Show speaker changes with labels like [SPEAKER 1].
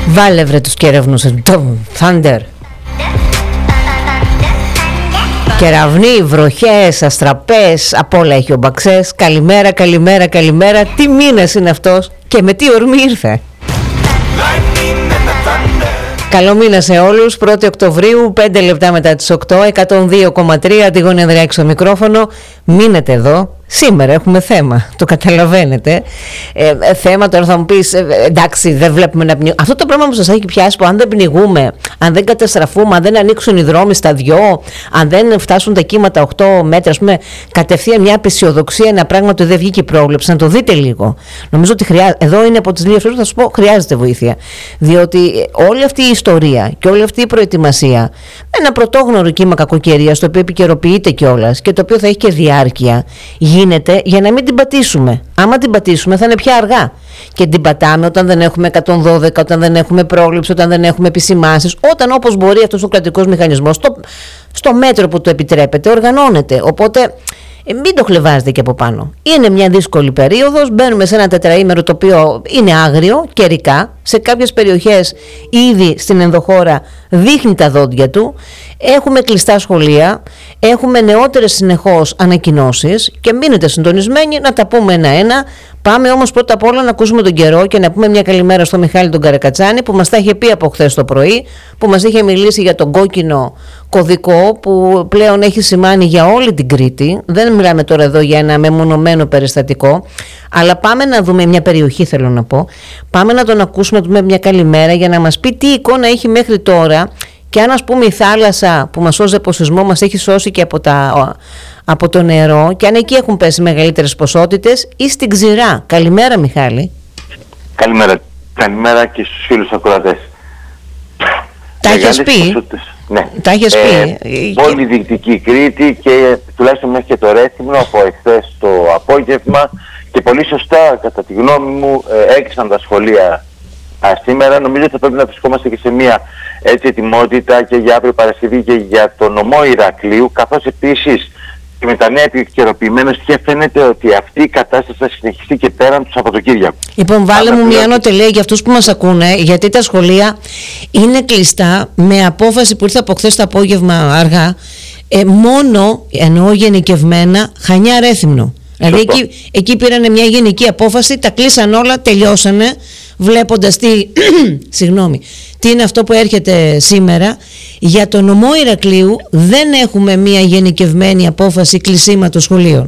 [SPEAKER 1] Βάλε βρε τους κεραυνούς. Thunder. Κεραυνοί, βροχές, αστραπές, απ' όλα έχει ο Μπαξές. Καλημέρα, καλημέρα, καλημέρα. Τι μήνας είναι αυτός και με τι ορμή ήρθε. Καλό μήνα σε όλους. 1η Οκτωβρίου, 5 λεπτά μετά τις 8, 102,3, Αντιγόνη Ανδρεάκη στο μικρόφωνο. Μείνετε εδώ. Σήμερα έχουμε θέμα, το καταλαβαίνετε. Θέμα τώρα θα μου πεις, εντάξει, δεν βλέπουμε να πνιγούμε. Αυτό το πράγμα που σας έχει πιάσει, που αν δεν πνιγούμε, αν δεν καταστραφούμε, αν δεν ανοίξουν οι δρόμοι στα δυο, αν δεν φτάσουν τα κύματα 8 μέτρα, ας πούμε, κατευθείαν μια απεσιοδοξία, ένα πράγμα ότι δεν βγήκε η πρόβλεψη. Να το δείτε λίγο. Νομίζω ότι εδώ είναι από τις λίγες φορές που θα σου πω, χρειάζεται βοήθεια. Διότι όλη αυτή η ιστορία και όλη αυτή η προετοιμασία, με ένα πρωτόγνωρο κύμα κακοκαιρίας, το οποίο επικαιροποιείται κιόλας και το οποίο θα έχει και διάρκεια, γίνεται για να μην την πατήσουμε. Άμα την πατήσουμε θα είναι πια αργά. Και την πατάμε όταν δεν έχουμε 112, όταν δεν έχουμε πρόβλεψη, όταν δεν έχουμε επισημάνσεις, όταν όπως μπορεί αυτός ο κρατικός μηχανισμός στο μέτρο που το επιτρέπεται οργανώνεται. Οπότε μην το χλεβάζετε και από πάνω. Είναι μια δύσκολη περίοδος, μπαίνουμε σε ένα τετραήμερο το οποίο είναι άγριο καιρικά. Σε κάποιες περιοχές ήδη στην ενδοχώρα δείχνει τα δόντια του. Έχουμε κλειστά σχολεία, έχουμε νεότερες συνεχώς ανακοινώσεις και μείνετε συντονισμένοι να τα πούμε ένα-ένα. Πάμε όμως πρώτα απ' όλα να ακούσουμε τον καιρό και να πούμε μια καλημέρα στο Μιχάλη τον Καρακατσάνη, που μας τα είχε πει από χθες το πρωί, που μας είχε μιλήσει για τον κόκκινο κωδικό που πλέον έχει σημάνει για όλη την Κρήτη. Δεν μιλάμε τώρα εδώ για ένα μεμονωμένο περιστατικό, αλλά πάμε να δούμε μια περιοχή, θέλω να πω. Πάμε να τον ακούσουμε, να του πούμε μια καλημέρα για να μας πει τι εικόνα έχει μέχρι τώρα. Και αν, ας πούμε, η θάλασσα που μας σώζει από σεισμό μας έχει σώσει και από το νερό, και αν εκεί έχουν πέσει μεγαλύτερες ποσότητες, ή στην ξηρά. Καλημέρα, Μιχάλη.
[SPEAKER 2] Καλημέρα και στους φίλους ακροατές.
[SPEAKER 1] Τα έχεις πει.
[SPEAKER 2] Ναι.
[SPEAKER 1] Τα έχεις πει.
[SPEAKER 2] Πολύ δεικτική Κρήτη και τουλάχιστον μέχρι και το Ρέθυμνο από εχθές το απόγευμα, και πολύ σωστά κατά τη γνώμη μου έκλεισαν τα σχολεία σήμερα. Νομίζω ότι θα πρέπει να βρισκόμαστε και σε μια έτσι ετοιμότητα και για αύριο Παρασκευή και για το νομό Ηρακλείου, καθώς επίσης και με τα νέα επικαιροποιημένα στοιχεία φαίνεται ότι αυτή η κατάσταση θα συνεχιστεί και πέραν του Σαββατοκύριακου. Λοιπόν, βάλε μου μια ανωτελεία για αυτούς που μας ακούνε, γιατί τα σχολεία είναι κλειστά με απόφαση που ήρθε από χθες το απόγευμα αργά, μόνο, εννοώ γενικευμένα, Χανιά Ρέθυμνο. Δηλαδή εκεί πήρανε μια γενική απόφαση, τα κλείσαν όλα, τελειώσανε, βλέποντας τι είναι αυτό που έρχεται σήμερα. Για το νομό Ηρακλείου δεν έχουμε μια γενικευμένη απόφαση κλεισίματος σχολείων.